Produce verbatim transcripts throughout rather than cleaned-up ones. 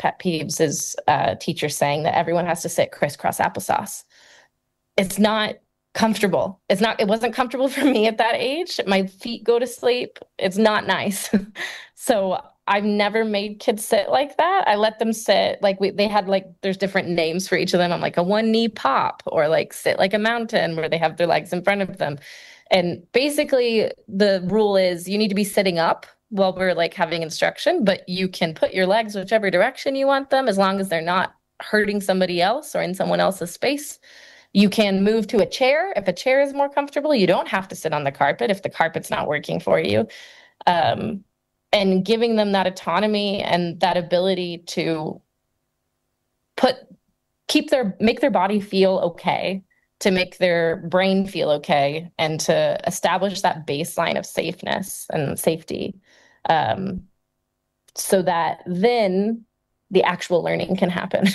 pet peeves is uh, teachers saying that everyone has to sit crisscross applesauce. It's not comfortable. It's not, it wasn't comfortable for me at that age. My feet go to sleep. It's not nice. So I've never made kids sit like that. I let them sit like we, they had like, there's different names for each of them. I'm like a one knee pop, or like sit like a mountain where they have their legs in front of them. And basically the rule is you need to be sitting up while we're like having instruction, but you can put your legs whichever direction you want them, as long as they're not hurting somebody else or in someone else's space. You can move to a chair if a chair is more comfortable. You don't have to sit on the carpet if the carpet's not working for you. Um, and giving them that autonomy and that ability to put, keep their, make their body feel okay, to make their brain feel okay, and to establish that baseline of safeness and safety, um, so that then the actual learning can happen.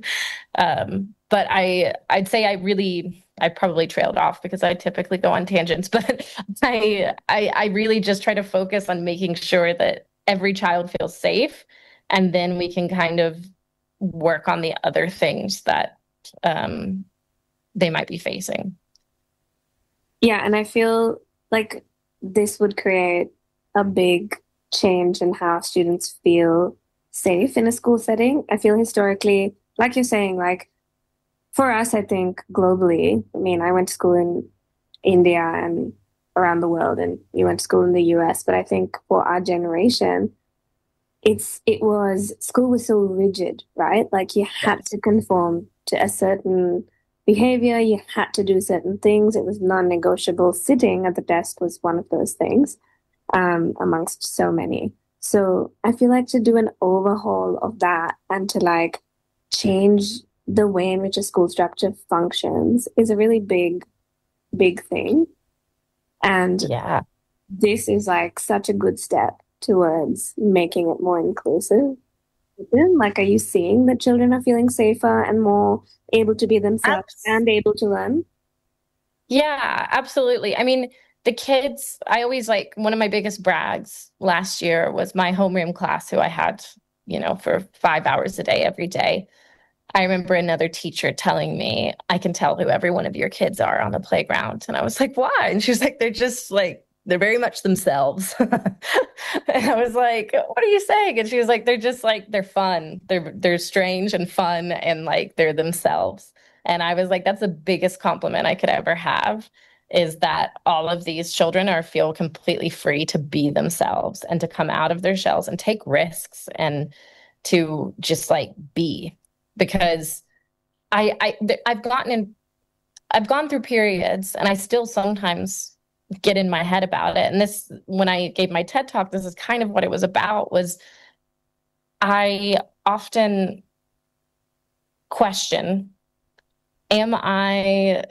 um, but I, I'd say I really, I probably trailed off because I typically go on tangents, but I, I, I really just try to focus on making sure that every child feels safe, and then we can kind of work on the other things that um, they might be facing. Yeah, and I feel like this would create a big change in how students feel safe in a school setting. I feel historically, like you're saying, like for us, I think globally, I mean, I went to school in India and around the world, and you went to school in the U S, but I think for our generation, it's it was school was so rigid, right? Like you had to conform to a certain behavior, you had to do certain things. It was non-negotiable. Sitting at the desk was one of those things, um, amongst so many. So I feel like to do an overhaul of that and to like change the way in which a school structure functions is a really big, big thing. And Yeah. this is like such a good step towards making it more inclusive. Like, are you seeing that children are feeling safer and more able to be themselves Abs- and able to learn? Yeah, absolutely. I mean, the kids, I always like, one of my biggest brags last year was my homeroom class, who I had, you know, for five hours a day, every day. I remember another teacher telling me, I can tell who every one of your kids are on the playground. And I was like, why? And she was like, they're just like, they're very much themselves. And I was like, what are you saying? And she was like, they're just like, they're fun. They're, they're strange and fun, and like, they're themselves. And I was like, that's the biggest compliment I could ever have, is that all of these children are feel completely free to be themselves and to come out of their shells and take risks and to just like be. Because I, I I've gotten in I've gone through periods, and I still sometimes get in my head about it. And this, when I gave my TED talk, this is kind of what it was about, was I often question, am I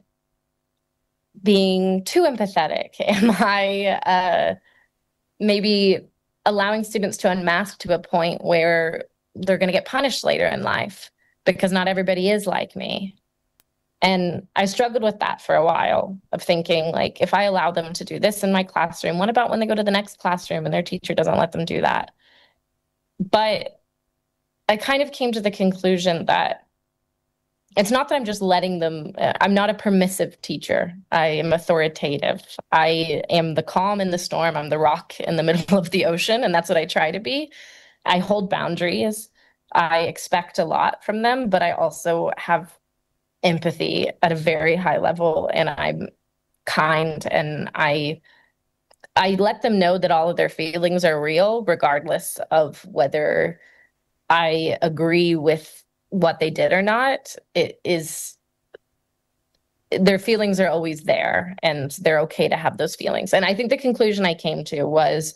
being too empathetic? Am I uh, maybe allowing students to unmask to a point where they're going to get punished later in life because not everybody is like me? And I struggled with that for a while, of thinking, like, if I allow them to do this in my classroom, what about when they go to the next classroom and their teacher doesn't let them do that? But I kind of came to the conclusion that it's not that I'm just letting them, I'm not a permissive teacher. I am authoritative. I am the calm in the storm. I'm the rock in the middle of the ocean. And that's what I try to be. I hold boundaries. I expect a lot from them, but I also have empathy at a very high level, and I'm kind, and I I let them know that all of their feelings are real, regardless of whether I agree with what they did or not. It is, their feelings are always there, and they're okay to have those feelings. And I think the conclusion I came to was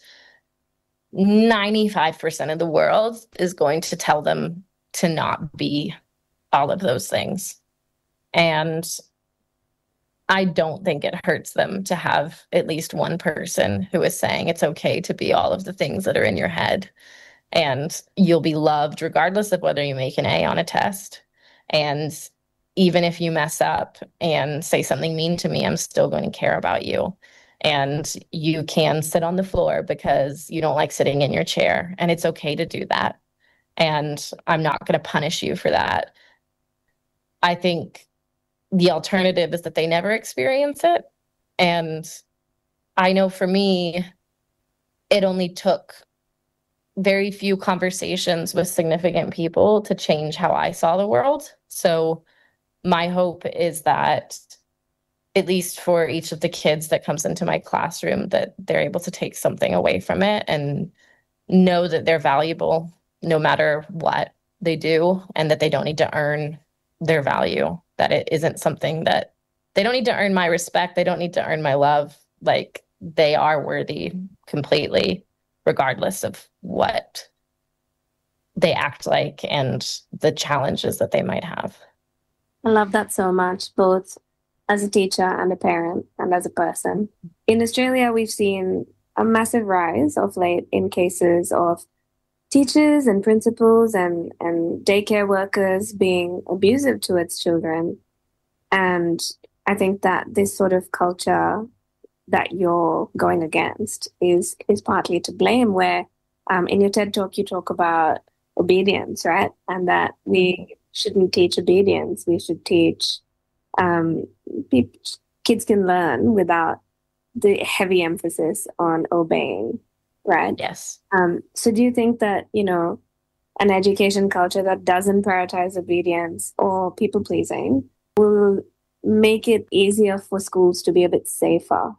ninety-five percent of the world is going to tell them to not be all of those things. And I don't think it hurts them to have at least one person who is saying it's okay to be all of the things that are in your head. And you'll be loved regardless of whether you make an A on a test. And even if you mess up and say something mean to me, I'm still going to care about you. And you can sit on the floor because you don't like sitting in your chair. And it's okay to do that. and I'm not going to punish you for that. I think the alternative is that they never experience it. And I know for me, it only took very few conversations with significant people to change how I saw the world. So my hope is that, at least for each of the kids that comes into my classroom, that they're able to take something away from it and know that they're valuable no matter what they do, and that they don't need to earn their value, that it isn't something that they don't need to earn my respect. They don't need to earn my love. Like, they are worthy completely, regardless of what they act like and the challenges that they might have. I love that so much, both as a teacher and a parent and as a person. In Australia, we've seen a massive rise of late in cases of teachers and principals and, and daycare workers being abusive towards children. And I think that this sort of culture that you're going against is is partly to blame, where um, in your TED Talk, you talk about obedience, right? And that we shouldn't teach obedience. We should teach um, people, kids can learn without the heavy emphasis on obeying, right? Yes. Um, so do you think that, you know, an education culture that doesn't prioritize obedience or people pleasing will make it easier for schools to be a bit safer?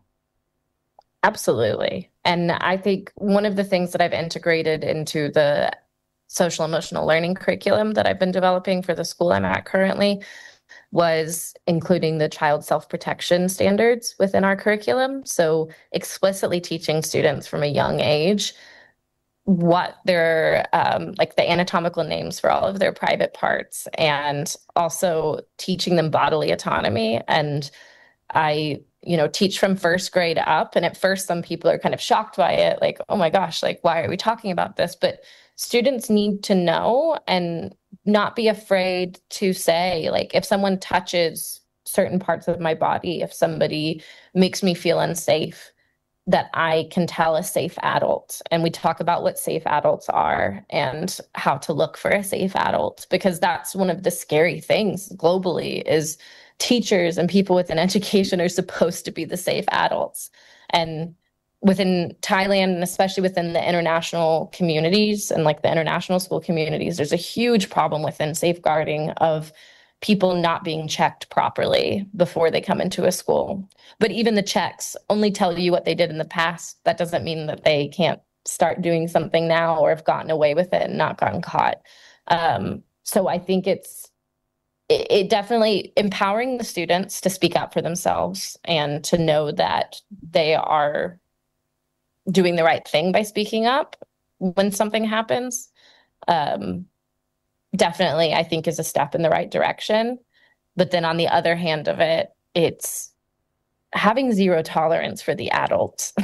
Absolutely. And I think one of the things that I've integrated into the social emotional learning curriculum that I've been developing for the school I'm at currently was including the child self-protection standards within our curriculum. So explicitly teaching students from a young age what their, um, like the anatomical names for all of their private parts, and also teaching them bodily autonomy. And I, you know, teach from first grade up. And at first, some people are kind of shocked by it, like, oh my gosh, like, why are we talking about this? But students need to know and not be afraid to say, like, if someone touches certain parts of my body, if somebody makes me feel unsafe, that I can tell a safe adult. And we talk about what safe adults are and how to look for a safe adult, because that's one of the scary things globally is teachers and people within education are supposed to be the safe adults. And within Thailand, and especially within the international communities and like the international school communities, there's a huge problem within safeguarding of people not being checked properly before they come into a school. But even the checks only tell you what they did in the past. That doesn't mean that they can't start doing something now or have gotten away with it and not gotten caught. Um, so I think it's it, it definitely empowering the students to speak up for themselves and to know that they are doing the right thing by speaking up when something happens. Um, definitely, I think, is a step in the right direction. But then on the other hand of it, it's having zero tolerance for the adults.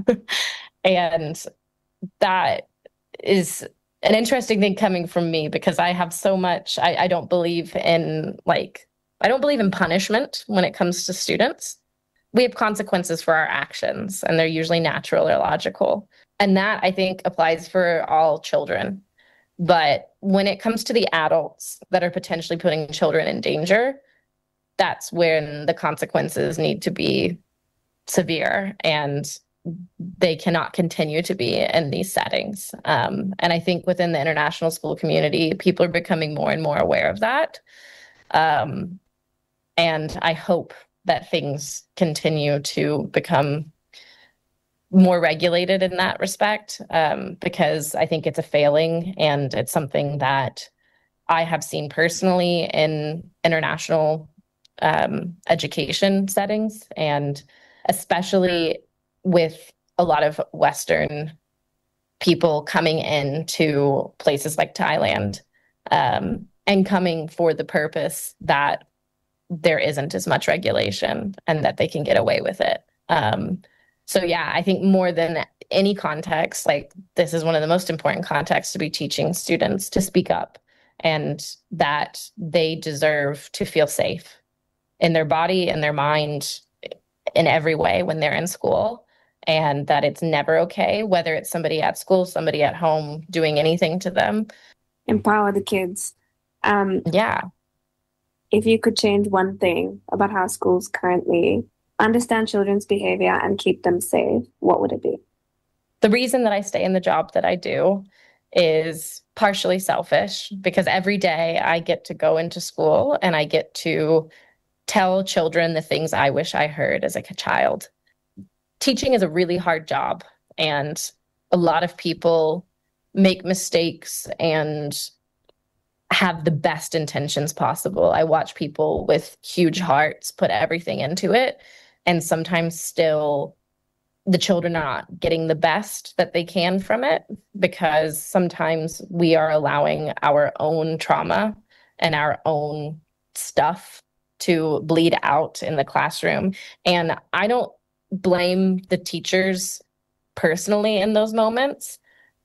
And that is an interesting thing coming from me, because I have so much, I, I don't believe in like, I don't believe in punishment when it comes to students. We have consequences for our actions, and they're usually natural or logical. And that, I think, applies for all children. But when it comes to the adults that are potentially putting children in danger, that's when the consequences need to be severe, and they cannot continue to be in these settings. Um, and I think within the international school community, people are becoming more and more aware of that. Um, and I hope that things continue to become more regulated in that respect, um, because I think it's a failing, and it's something that I have seen personally in international um, education settings, and especially with a lot of Western people coming into places like Thailand, um, and coming for the purpose that there isn't as much regulation and that they can get away with it. Um, so yeah, I think more than any context, like this is one of the most important contexts to be teaching students to speak up, and that they deserve to feel safe in their body and their mind in every way when they're in school, and that it's never okay, whether it's somebody at school, somebody at home doing anything to them. empower the kids. Um, Yeah. if you could change one thing about how schools currently understand children's behavior and keep them safe, what would it be? The reason that I stay in the job that I do is partially selfish, because every day I get to go into school and I get to tell children the things I wish I heard as a child. Teaching is a really hard job, and a lot of people make mistakes and have the best intentions possible. I watch people with huge hearts put everything into it, and sometimes still the children are not getting the best that they can from it, because sometimes we are allowing our own trauma and our own stuff to bleed out in the classroom. And I don't blame the teachers personally in those moments.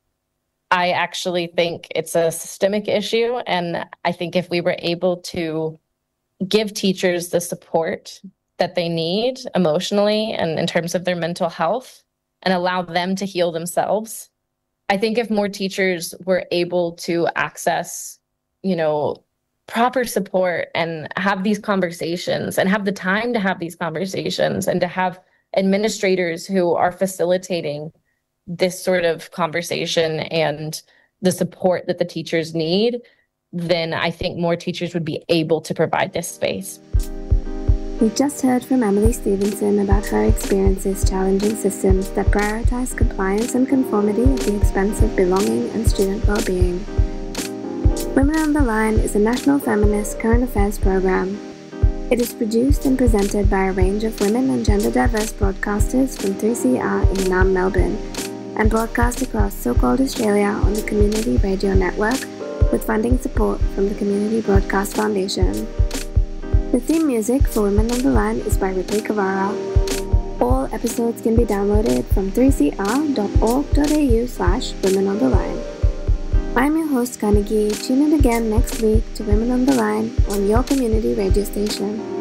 I actually think it's a systemic issue. And I think if we were able to give teachers the support that they need emotionally and in terms of their mental health and allow them to heal themselves, I think if more teachers were able to access, you know, proper support and have these conversations and have the time to have these conversations and to have administrators who are facilitating this sort of conversation and the support that the teachers need, then I think more teachers would be able to provide this space. We just heard from Emily Stevenson about her experiences challenging systems that prioritize compliance and conformity at the expense of belonging and student well-being. Women on the Line is a national feminist current affairs program. It is produced and presented by a range of women and gender-diverse broadcasters from three C R in Nam, Melbourne, and broadcast across so-called Australia on the Community Radio Network with funding support from the Community Broadcast Foundation. The theme music for Women on the Line is by Ripley Kavara. All episodes can be downloaded from three c r dot org dot a u slash women on the line. I'm your host, Kanagi. Tune in again next week to Women on the Line on your community radio station.